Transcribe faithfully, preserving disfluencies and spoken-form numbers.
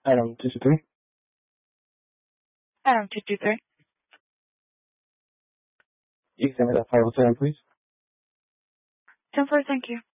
Item two two three. Item two two three. You can send me that file seven, please. ten four, thank you.